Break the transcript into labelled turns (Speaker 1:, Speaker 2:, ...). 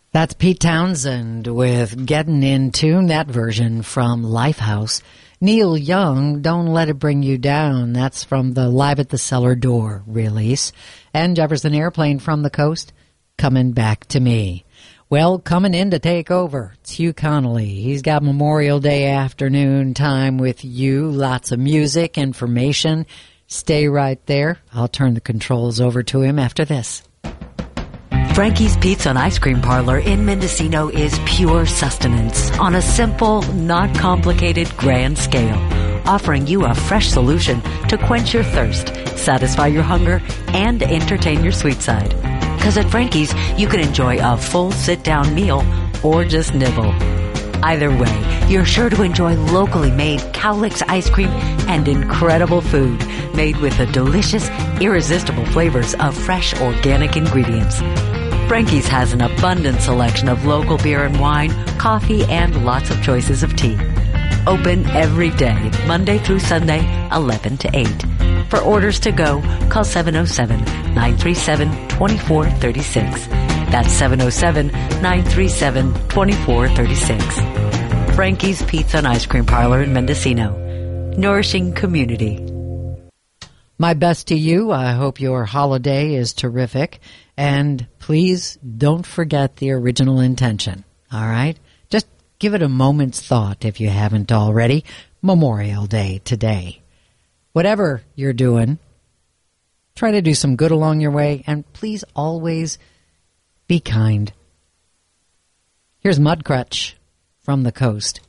Speaker 1: That's Pete Townsend with Getting In Tune, that version from Lifehouse. Neil Young, Don't Let It Bring You Down. That's from the Live at the Cellar Door release. And Jefferson Airplane from the Coast, Coming Back to Me. Well, coming in to take over, it's Hugh Connolly. He's got Memorial Day afternoon time with you. Lots of music, information. Stay right there. I'll turn the controls over to him after this.
Speaker 2: Frankie's Pizza and Ice Cream Parlor in Mendocino is pure sustenance on a simple, not complicated, grand scale, offering you a fresh solution to quench your thirst, satisfy your hunger, and entertain your sweet side. Because at Frankie's, you can enjoy a full sit-down meal or just nibble. Either way, you're sure to enjoy locally made Cowlicks ice cream and incredible food made with the delicious, irresistible flavors of fresh organic ingredients. Frankie's has an abundant selection of local beer and wine, coffee, and lots of choices of tea. Open every day, Monday through Sunday, 11 to 8. For orders to go, call 707-937-2436. That's 707-937-2436. Frankie's Pizza and Ice Cream Parlor in Mendocino. Nourishing community.
Speaker 1: My best to you. I hope your holiday is terrific. And please don't forget the original intention. All right? Just give it a moment's thought if you haven't already. Memorial Day today. Whatever you're doing, try to do some good along your way. And please always be kind. Here's Mudcrutch from the Coast.